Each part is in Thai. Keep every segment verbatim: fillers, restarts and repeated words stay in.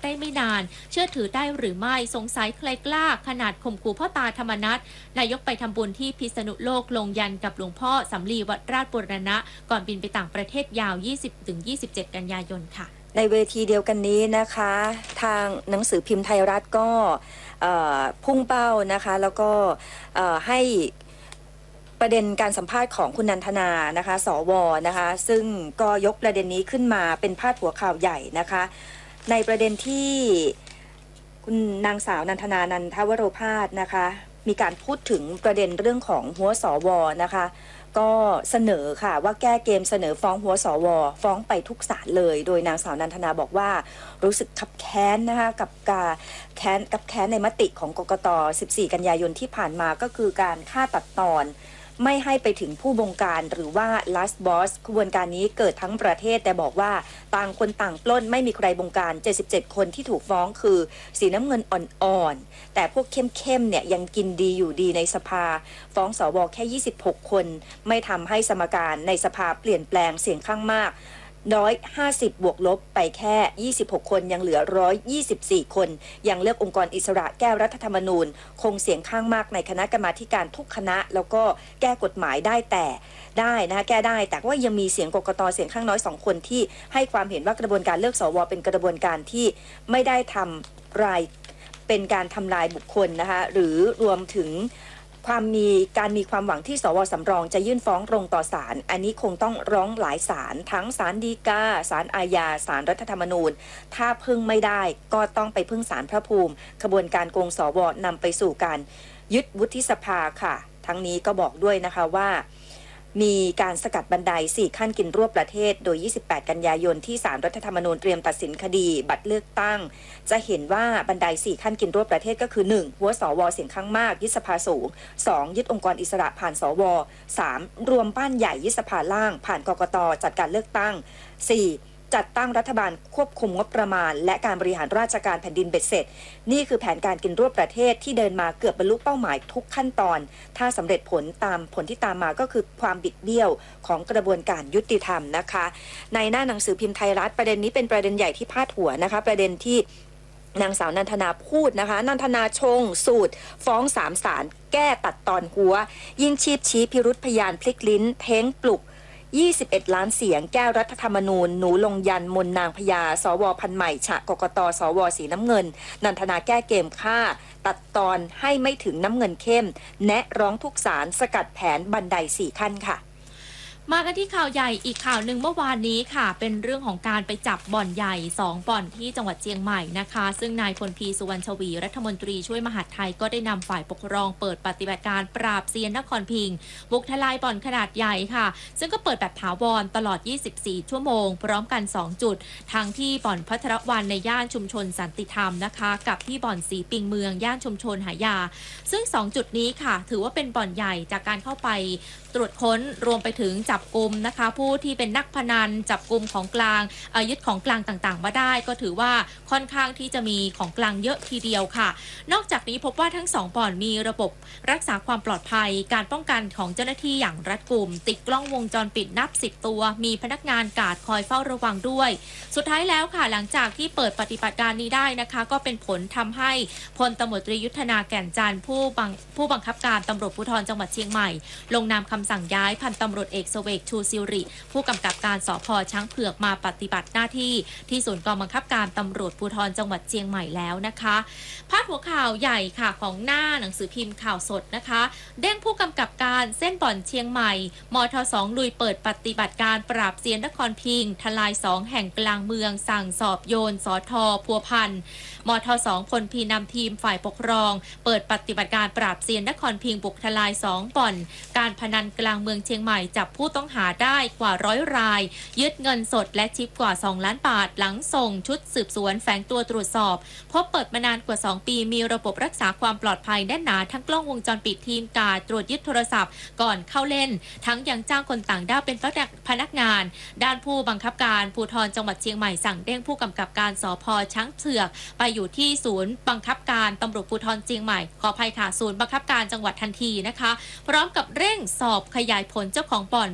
ได้ไม่นานเชื่อถือได้หรือไม่สงสัยใครกล้าขนาดข่มขู่พ่อตาธรรมนัสนายกไปทำบุญที่พิษณุโลกลงยันกับหลวงพ่อสำลีวัดราชบูรณะก่อนบินไปต่างประเทศยาว ยี่สิบถึงยี่สิบเจ็ด กันยายนค่ะในเวทีเดียวกันนี้นะคะทางหนังสือพิมพ์ไทยรัฐก็พุ่งเป้านะคะแล้วก็ให้ประเด็นการสัมภาษณ์ของคุณนันทนานะคะสวนะคะซึ่งก็ยกประเด็นนี้ขึ้นมาเป็นพาดหัวข่าวใหญ่นะคะในประเด็นที่คุณนางสาวนันทนานันทวโรภาสนะคะมีการพูดถึงประเด็นเรื่องของหัวสวนะคะก็เสนอค่ะว่าแก้เกมเสนอฟ้องหัวสวฟ้องไปทุกศาลเลยโดยนางสาวนันทนาบอกว่ารู้สึกขับแค้นนะคะกับการแค้นกับแค้นในมติของกกตสิบสี่กันยายนที่ผ่านมาก็คือการฆ่าตัดตอนไม่ให้ไปถึงผู้บงการหรือว่า last boss ขบวนการนี้เกิดทั้งประเทศแต่บอกว่าต่างคนต่างปล้นไม่มีใครบงการเจ็ดสิบเจ็ดคนที่ถูกฟ้องคือสีน้ำเงินอ่อนๆแต่พวกเข้มๆเนี่ยยังกินดีอยู่ดีในสภาฟ้องสวแค่ยี่สิบหกคนไม่ทำให้สมการในสภาเปลี่ยนแปลงเสียงข้างมากหนึ่งร้อยห้าสิบบวกลบไปแค่ยี่สิบหกคนยังเหลือหนึ่งร้อยยี่สิบสี่คนยังเลือกองค์กรอิสระแก้รัฐธรรมนูญคงเสียงข้างมากในคณะกรรมาการทุกคณะแล้วก็แก้กฎหมายได้แต่ได้นะคะแก้ได้แต่ว่ายังมีเสียงกกตเสียงข้างน้อยสองคนที่ให้ความเห็นว่ากระบวนการเลือกสวเป็นกระบวนการที่ไม่ได้ทำลายเป็นการทำลายบุคคลนะคะหรือรวมถึงความมีการมีความหวังที่สวสำรองจะยื่นฟ้องตรงต่อศาลอันนี้คงต้องร้องหลายศาลทั้งศาลฎีกาศาลอาญาศาลรัฐธรรมนูญถ้าพึ่งไม่ได้ก็ต้องไปพึ่งศาลพระภูมิขบวนการโกงสวนำไปสู่การยึดวุฒิสภาค่ะทั้งนี้ก็บอกด้วยนะคะว่ามีการสกัดบันไดสี่ขั้นกินรวบประเทศโดยยี่สิบแปดกันยายนที่ศาลรัฐธรรมนูญเตรียมตัดสินคดีบัตรเลือกตั้งจะเห็นว่าบันไดสี่ขั้นกินรวบประเทศก็คือหนึ่งหัวสวเสียงข้างมากยึดสภาสูงสองยึดองค์กรอิสระผ่านสวสามรวมบ้านใหญ่ยึดสภาล่างผ่านกกตจัดการเลือกตั้งสี่จัดตั้งรัฐบาลควบคุมงบประมาณและการบริหารราชการแผ่นดินเบ็ดเสร็จนี่คือแผนการกินรวบประเทศที่เดินมาเกือบบรรลุเป้าหมายทุกขั้นตอนถ้าสำเร็จผลตามผลที่ตามมาก็คือความบิดเบี้ยวของกระบวนการยุติธรรมนะคะในหน้าหนังสือพิมพ์ไทยรัฐประเด็นนี้เป็นประเด็นใหญ่ที่พาดหัวนะคะประเด็นที่นางสาวนันทนาพูดนะคะนันทนาชงสูตรฟ้องสามศาลแก้ตัดตอนหัวยิ่งชีพชี้พิรุธพยานพลิกลิ้นเพ้งปลุกยี่สิบเอ็ดล้านเสียงแก้รัฐธรรมนูญหนูลงยันมนนางพญาสวพันใหม่ฉะกกตสวสีน้ำเงินนันทนาแก้เกมฆ่าตัดตอนให้ไม่ถึงน้ำเงินเข้มแนะร้องทุกศาลสกัดแผนบันไดสี่ขั้นค่ะมากันที่ข่าวใหญ่อีกข่าวหนึ่งเมื่อวานนี้ค่ะเป็นเรื่องของการไปจับบ่อนใหญ่สองบ่อนที่จังหวัดเชียงใหม่นะคะซึ่งนายพลพีสุวรรณชวีรัฐมนตรีช่วยมหาดไทยก็ได้นำฝ่ายปกครองเปิดปฏิบัติการปราบเซียนนครพิงค์บุกทลายบ่อนขนาดใหญ่ค่ะซึ่งก็เปิดแบบถาวรตลอดยี่สิบสี่ชั่วโมงพร้อมกันสองจุดทั้งที่บ่อนพัทรวันในย่านชุมชนสันติธรรมนะคะกับที่บ่อนสีปิงเมืองย่านชุมชนหายาซึ่งสองจุดนี้ค่ะถือว่าเป็นบ่อนใหญ่จากการเข้าไปตรวจค้นรวมไปถึงจับกุมนะคะผู้ที่เป็นนักพนันจับกุมของกลางยึดของกลางต่างๆมาได้ก็ถือว่าค่อนข้างที่จะมีของกลางเยอะทีเดียวค่ะนอกจากนี้พบว่าทั้งสองบ่อนมีระบบรักษาความปลอดภัยการป้องกันของเจ้าหน้าที่อย่างรัดกุมติดกล้องวงจรปิดนับสิบตัวมีพนักงานการ์ดคอยเฝ้าระวังด้วยสุดท้ายแล้วค่ะหลังจากที่เปิดปฏิบัติการนี้ได้นะคะก็เป็นผลทำให้พลตำรวจตรียุทธนาแก่นจันทร์ผู้บังผู้บังคับการตำรวจภูธรจังหวัดเชียงใหม่ลงนามคำสั่งย้ายพันตำรวจเอกเสวกชูซิริผู้กำกับการสภ.ช้างเผือกมาปฏิบัติหน้าที่ที่ศูนย์กองบังคับการตำรวจภูธรจังหวัดเชียงใหม่แล้วนะคะพาดหัวข่าวใหญ่ค่ะของหน้าหนังสือพิมพ์ข่าวสดนะคะเด้งผู้กำกับการเส้นบ่อนเชียงใหม่มทสองลุยเปิดปฏิบัติการปราบเซียนนครพิงค์ทลายสองแห่งกลางเมืองสั่งสอบโยนสทพัวพันมทสองพลพีนำทีมฝ่ายปกครองเปิดปฏิบัติการปราบเซียนนครพิงค์บุกทลายสองบ่อนการพนันกลางเมืองเชียงใหม่จับผู้ต้องหาได้กว่าร้อยรายยึดเงินสดและชิปกว่าสองล้านบาทหลังส่งชุดสืบสวนแฝงตัวตรวจสอบพบเปิดมานานกว่าสองปีมีระบบรักษาความปลอดภัยแน่นหนาทั้งกล้องวงจรปิดทีมการตรวจยึดโทรศัพท์ก่อนเข้าเล่นทั้งยังจ้างคนต่างด้าวเป็นพนักงานด้านผู้บังคับการภูธรจังหวัดเชียงใหม่สั่งเด้งผู้กำกับการสภ.ช้างเผือกไปอยู่ที่ศูนย์บังคับการตำรวจภูธรเชียงใหม่ขออภัยค่ะศูนย์บังคับการจังหวัดทันทีนะคะพร้อมกับเร่งสอบขยายผลเจ้าของบ่อน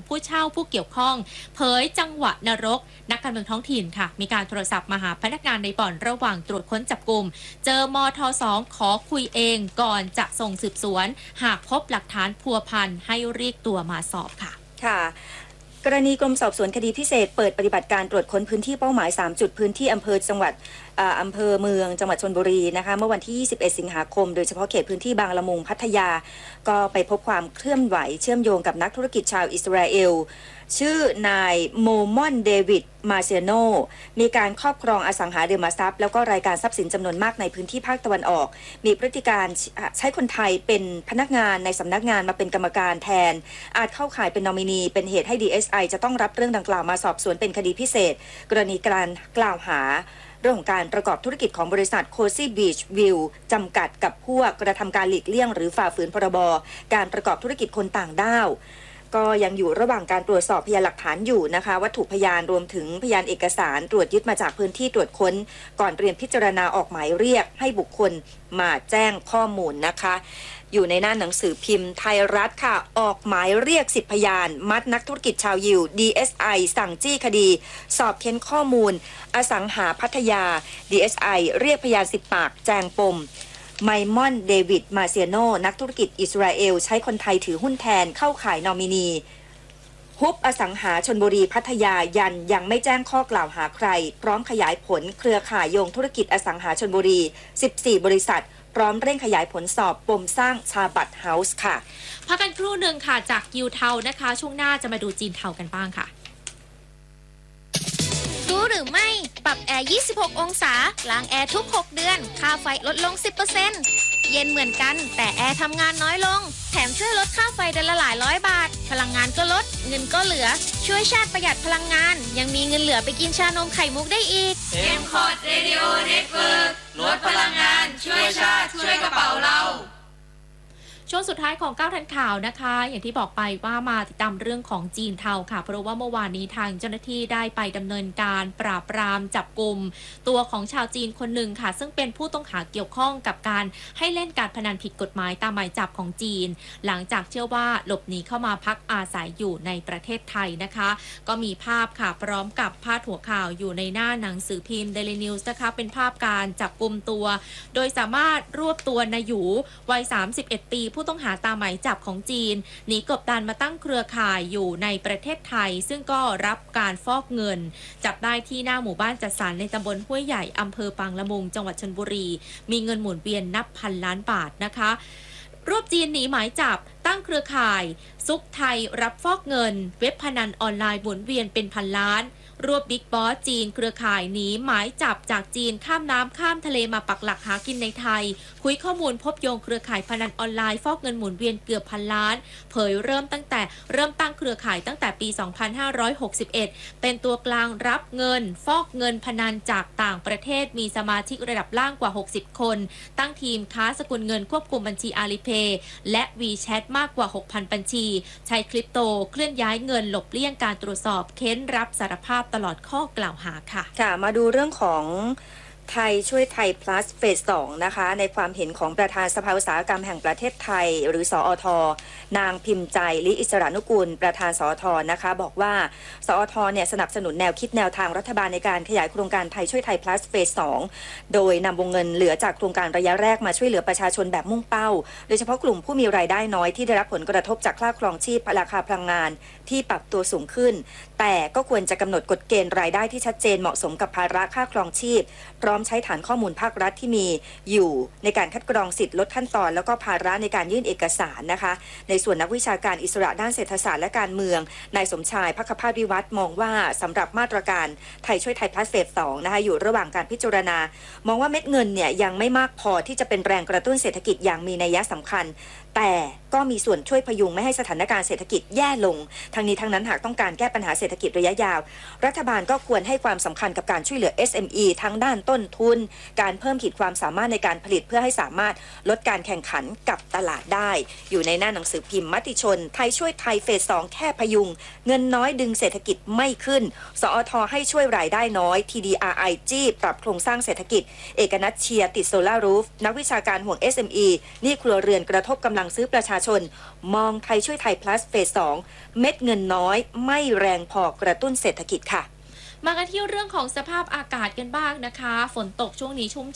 ผู้เช่าผู้เกี่ยวข้องเผยจังหวะนรกนักการเมืองท้องถิ่นค่ะมีการโทรศัพท์มาหาพนักงานในบ่อนระหว่างตรวจค้นจับกุมเจอมทสองขอคุยเองก่อนจะส่งสืบสวนหากพบหลักฐานพัวพันให้เรียกตัวมาสอบค่ะค่ะกรณีกรมสอบสวนคดีพิเศษเปิดปฏิบัติการตรวจค้นพื้นที่เป้าหมายสามจุดพื้นที่อำเภอจังหวัดอำเภอเมืองจังหวัดชลบุรีนะคะเมื่อวันที่ยี่สิบเอ็ดสิงหาคมโดยเฉพาะเขตพื้นที่บางละมุงพัทยาก็ไปพบความเคลื่อนไหวเชื่อมโยงกับนักธุรกิจชาวอิสราเอลชื่อนายโมมอนเดวิดมาเซโนมีการครอบครองอสังหาริมทรัพย์แล้วก็รายการทรัพย์สินจำนวนมากในพื้นที่ภาคตะวันออกมีพฤติการใช้คนไทยเป็นพนักงานในสำนักงานมาเป็นกรรมการแทนอาจเข้าข่ายเป็นนอมินีเป็นเหตุให้ ดี เอส ไอ จะต้องรับเรื่องดังกล่าวมาสอบสวนเป็นคดีพิเศษกรณีการกล่าวหาเรื่องของการประกอบธุรกิจของบริษัท Cozy Beach View จำกัดกับพวกกระทำการหลีกเลี่ยงหรือฝ่าฝืนพรบการประกอบธุรกิจคนต่างด้าวก็ยังอยู่ระหว่างการตรวจสอบพยานหลักฐานอยู่นะคะวัตถุพยานรวมถึงพยานเอกสารตรวจยึดมาจากพื้นที่ตรวจค้นก่อนเตรียมพิจารณาออกหมายเรียกให้บุคคลมาแจ้งข้อมูลนะคะอยู่ในหน้าหนังสือพิมพ์ไทยรัฐค่ะออกหมายเรียกสิบพยานมัดนักธุรกิจชาวยิว ดี เอส ไอ สั่งจี้คดีสอบเค้นข้อมูลอสังหาพัทยา ดี เอส ไอ เรียกพยานสิบปากแจงปมไมมอนเดวิดมาเซียโนนักธุรกิจอิสราเอลใช้คนไทยถือหุ้นแทนเข้าขายนอมินีฮุบอสังหาชลบุรีพัทยายันยังไม่แจ้งข้อกล่าวหาใครพร้อมขยายผลเครือข่ายโยงธุรกิจอสังหาชลบุรีสิบสี่บริษัทพร้อมเร่งขยายผลสอบปมสร้างชาบัตเฮาส์ค่ะพักกันครู่หนึ่งค่ะจากยิวเทานะคะช่วงหน้าจะมาดูจีนเทากันบ้างค่ะรู้หรือไม่ปรับแอร์ยี่สิบหกองศาล้างแอร์ทุกหกเดือนค่าไฟลดลง สิบเปอร์เซ็นต์ เย็นเหมือนกันแต่แอร์ทำงานน้อยลงแถมช่วยลดค่าไฟเดือนละหลายร้อยบาทพลังงานก็ลดเงินก็เหลือช่วยชาติประหยัดพลังงานยังมีเงินเหลือไปกินชานมไข่มุกได้อีกเอ็ม คอร์ด Radio Network ลดพลังงานช่วยชาติช่วยกระเป๋าเราช่วงสุดท้ายของเก้าทันข่าวนะคะอย่างที่บอกไปว่ามาติดตามเรื่องของจีนเทาค่ะเพราะว่าเมื่อวานนี้ทางเจ้าหน้าที่ได้ไปดำเนินการปราบปรามจับกุมตัวของชาวจีนคนหนึ่งค่ะซึ่งเป็นผู้ต้องหาเกี่ยวข้องกับการให้เล่นการพนันผิดกฎหมายตามหมายจับของจีนหลังจากเชื่อว่าหลบหนีเข้ามาพักอาศัยอยู่ในประเทศไทยนะคะก็มีภาพค่ะพร้อมกับพาดหัวข่าวอยู่ในหน้าหนังสือพิมพ์ Daily News นะคะเป็นภาพการจับกุมตัวโดยสามารถรวบตัวนายหยูวัยสามสิบเอ็ดปีผู้ต้องหาตามหมายจับของจีนหนีกบดานมาตั้งเครือข่ายอยู่ในประเทศไทยซึ่งก็รับการฟอกเงินจับได้ที่หน้าหมู่บ้านจัดสรรในตำบลห้วยใหญ่อำเภอบางละมุงจังหวัดชลบุรีมีเงินหมุนเวียนนับพันล้านบาทนะคะรวบจีนหนีหมายจับตั้งเครือข่ายซุกไทยรับฟอกเงินเว็บพนันออนไลน์หมุนเวียนเป็นพันล้านรวบบิ๊กบอสจีนเครือข่ายหนีหมายจับจากจีนข้ามน้ำข้ามทะเลมาปักหลักหากินในไทยคุยข้อมูลพบโยงเครือข่ายพนันออนไลน์ฟอกเงินหมุนเวียนเกือบพันล้านเผยเริ่มตั้งแต่เริ่มตั้งเครือข่ายตั้งแต่ปีสองพันห้าร้อยหกสิบเอ็ดเป็นตัวกลางรับเงินฟอกเงินพนันจากต่างประเทศมีสมาชิกระดับล่างกว่าหกสิบคนตั้งทีมค้าสกุลเงินควบคุมบัญชี Alipay และ WeChat มากกว่า หกพัน บัญชีใช้คริปโตเคลื่อนย้ายเงินหลบเลี่ยงการตรวจสอบเค้นรับสารภาพตลอดข้อกล่าวหาค่ะค่ะมาดูเรื่องของไทยช่วยไทย plus เฟสสองนะคะในความเห็นของประธานสภาอุตสาหกรรมแห่งประเทศไทยหรือสอทนางพิมพ์ใจลิอิสรานุกูลประธานสอทนะคะบอกว่าสอทเนี่ยสนับสนุนแนวคิดแนวทางรัฐบาลในการขยายโครงการไทยช่วยไทย plus เฟสสองโดยนำวงเงินเหลือจากโครงการระยะแรกมาช่วยเหลือประชาชนแบบมุ่งเป้าโดยเฉพาะกลุ่มผู้มีรายได้น้อยที่ได้รับผลกระทบจากค่าครองชีพราคาพลังงานที่ปรับตัวสูงขึ้นแต่ก็ควรจะกำหนดกฎเกณฑ์รายได้ที่ชัดเจนเหมาะสมกับภาระค่าครองชีพพร้อมใช้ฐานข้อมูลภาครัฐที่มีอยู่ในการคัดกรองสิทธิลดขั้นตอนแล้วก็ภาระในการยื่นเอกสารนะคะในส่วนนักวิชาการอิสระด้านเศรษฐศาสตร์และการเมืองนายสมชายภัคพาสวิวัฒน์มองว่าสำหรับมาตรการไทยช่วยไทย plus เฟสสองนะคะอยู่ระหว่างการพิจารณามองว่าเม็ดเงินเนี่ยยังไม่มากพอที่จะเป็นแรงกระตุ้นเศรษฐกิจอย่างมีนัยสำคัญแต่ก็มีส่วนช่วยพยุงไม่ให้สถานการณ์เศรษฐกิจแย่ลงทั้งนี้ทั้งนั้นหากต้องการแก้ปัญหาเศรษฐกิจระยะยาวรัฐบาลก็ควรให้ความสำคัญกับการช่วยเหลือ เอส เอ็ม อี ทั้งด้านต้นทุนการเพิ่มขีดความสามารถในการผลิตเพื่อให้สามารถลดการแข่งขันกับตลาดได้อยู่ในหน้าหนังสือพิมพ์มติชนไทยช่วยไทยเฟสสองแค่พยุงเงินน้อยดึงเศรษฐกิจไม่ขึ้นสอทให้ช่วยรายได้น้อย ที ดี อาร์ ไอ จี้ปรับโครงสร้างเศรษฐกิจเอกนัทเชียร์ติดโซลารูฟนักวิชาการห่วง เอส เอ็ม อี นี่ครัวเรือนกระทบกำลังงซื้อประชาชนมองไทยช่วยไทย plus เฟสสองเม็ดเงินน้อยไม่แรงพอกระตุ้นเศรษฐกิจค่ะมากันที่เรื่องของสภาพอากาศกันบ้างนะคะฝนตกช่วงนี้ชุ่ม